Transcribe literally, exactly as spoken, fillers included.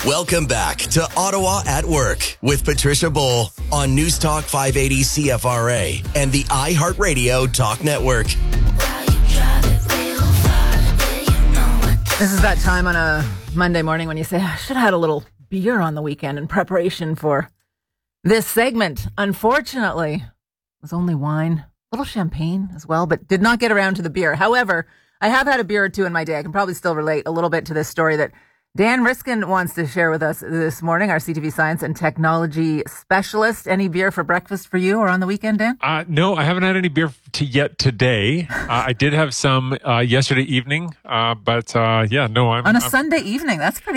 Welcome back to Ottawa at Work with Patricia Bowl on News Talk five eighty C F R A and the iHeartRadio Talk Network. This is that time on a Monday morning when you say, I should have had a little beer on the weekend in preparation for this segment. Unfortunately, it was only wine, a little champagne as well, but did not get around to the beer. However, I have had a beer or two in my day. I can probably still relate a little bit to this story that Dan Riskin wants to share with us this morning, our C T V science and technology specialist. Any beer for breakfast for you or on the weekend, Dan? Uh, no, I haven't had any beer to yet today. Uh, I did have some uh, yesterday evening, uh, but uh, yeah, no. I'm on a I'm, Sunday evening, that's pretty